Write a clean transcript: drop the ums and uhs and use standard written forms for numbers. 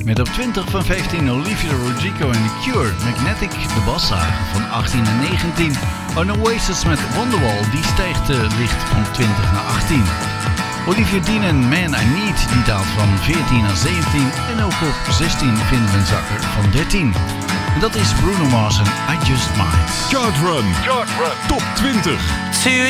Met op 20 van 15 Olivia Rodrigo en The Cure, Magnetic, de basslager van 18 en 19. En Oasis met Wonderwall, die stijgt licht van 20 naar 18. Olivia Dean en Man I Need, die daalt van 14 naar 17. En ook op 16 vinden we een zakker van 13. En dat is Bruno Mars en I Just Might. Chart Run. Top 20.